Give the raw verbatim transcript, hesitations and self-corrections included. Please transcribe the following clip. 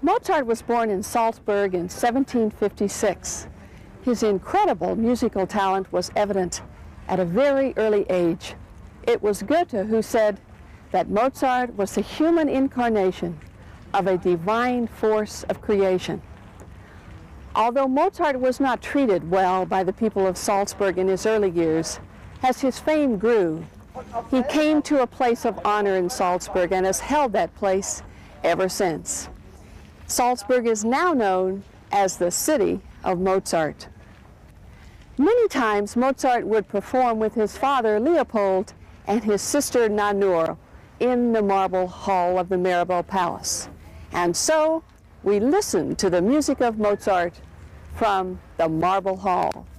Mozart was born in Salzburg in seventeen fifty-six. His incredible musical talent was evident at a very early age. It was Goethe who said that Mozart was the human incarnation of a divine force of creation. Although Mozart was not treated well by the people of Salzburg in his early years, as his fame grew, he came to a place of honor in Salzburg and has held that place ever since. Salzburg is now known as the city of Mozart. Many times Mozart would perform with his father Leopold and his sister Nannerl in the marble hall of the Mirabell Palace. And so we listen to the music of Mozart from the Marble Hall.